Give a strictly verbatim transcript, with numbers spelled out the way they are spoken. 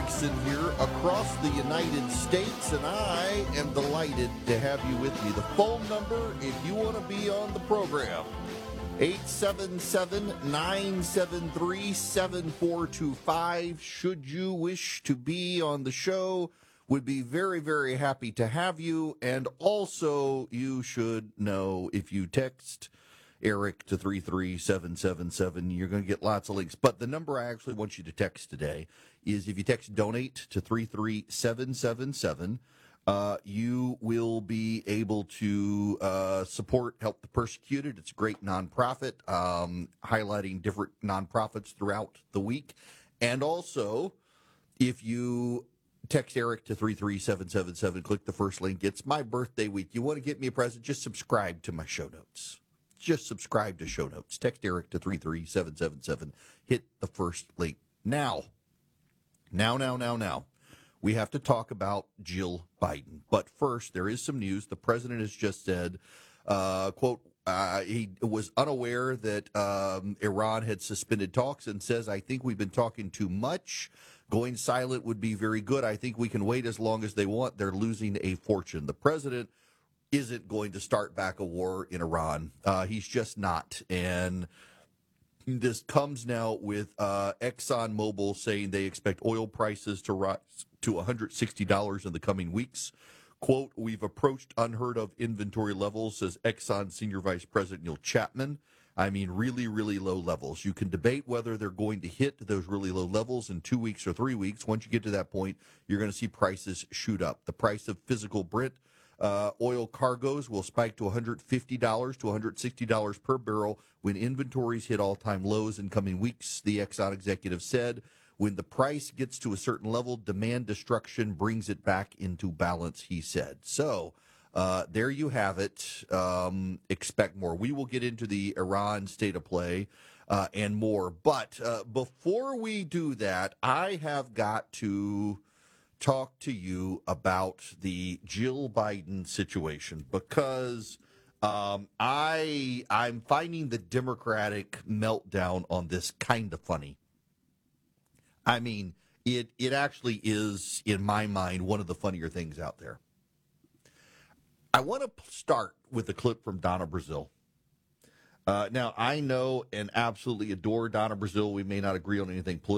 Erickson here across the United States, and I am delighted to have you with me. The phone number, if you want to be on the program, eight seven seven, nine seven three, seven four two five. Should you wish to be on the show, would be very, very happy to have you. And also, you should know if you text Eric to three three seven seven seven, you're going to get lots of links. But the number I actually want you to text today is if you text donate to three three seven seven seven, uh, you will be able to uh, support Help the Persecuted. It's a great nonprofit, um, highlighting different nonprofits throughout the week. And also, if you text Eric to three three seven seven seven, click the first link. It's my birthday week. You want to get me a present? Just subscribe to my show notes. Just subscribe to show notes. Text Eric to three three seven seven seven. Hit the first link. Now, now, now, now, now, we have to talk about Jill Biden. But first, there is some news. The president has just said, uh, quote, uh, he was unaware that um, Iran had suspended talks and says, I think we've been talking too much. Going silent would be very good. I think we can wait as long as they want. They're losing a fortune. The president isn't going to start back a war in Iran. Uh, he's just not. And this comes now with uh, ExxonMobil saying they expect oil prices to rise to one hundred sixty dollars in the coming weeks. Quote, we've approached unheard of inventory levels, says Exxon Senior Vice President Neil Chapman. I mean, really, really low levels. You can debate whether they're going to hit those really low levels in two weeks or three weeks. Once you get to that point, you're going to see prices shoot up. The price of physical Brent Uh, oil cargoes will spike to one hundred fifty dollars to one hundred sixty dollars per barrel when inventories hit all-time lows in coming weeks, the Exxon executive said. When the price gets to a certain level, demand destruction brings it back into balance, he said. So uh, there you have it. Um, expect more. We will get into the Iran state of play uh, and more. But uh, before we do that, I have got to talk to you about the Jill Biden situation because um, I I'm finding the Democratic meltdown on this kind of funny. I mean, it it actually is, in my mind, one of the funnier things out there. I want to start with a clip from Donna Brazile. Uh, now, I know and absolutely adore Donna Brazile. We may not agree on anything politically.